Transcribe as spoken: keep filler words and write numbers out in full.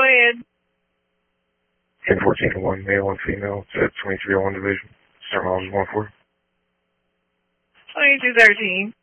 ahead. ten fourteen to one, male and female. It's at twenty-three oh one division. Star miles one four. twenty-two thirteen.